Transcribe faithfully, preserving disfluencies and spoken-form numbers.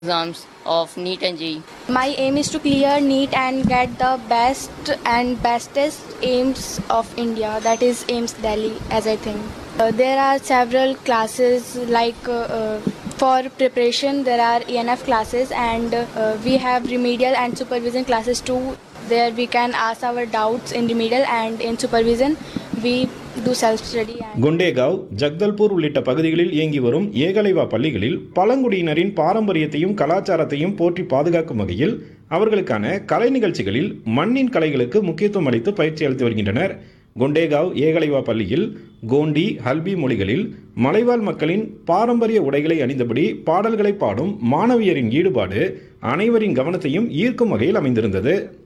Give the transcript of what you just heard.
exams of NEET and J E E. My aim is to clear NEET and get the best and bestest aims of India, that is AIMS Delhi, as I think. Uh, there are several classes like uh, uh, for preparation there are E N F classes, and uh, we have remedial and supervision classes too. There we can ask our doubts in remedial, and in supervision we do self study. குண்டேகாவ், Jagdalpur உள்ளிட்ட பகுதிகளில் இயங்கி வரும் ஏகலைவா பள்ளிகளில் பழங்குடியினரின் பாரம்பரியத்தையும் கலாச்சாரத்தையும் போற்றி பாதுகாக்கும் வகையில் அவர்களுக்கான கலை நிகழ்ச்சிகளில் மண்ணின் கலைகளுக்கு முக்கியத்துவம் அளித்து பயிற்சி அளித்து வருகின்றனர். குண்டேகாவ் ஏகலைவா பள்ளியில் கோண்டி, ஹல்பி மொழிகளில் மலைவாழ் மக்களின் பாரம்பரிய உடைகளை அணிந்தபடி பாடல்களை பாடும் மாணவியரின் ஈடுபாடு அனைவரின் கவனத்தையும் ஈர்க்கும் வகையில் அமைந்திருந்தது.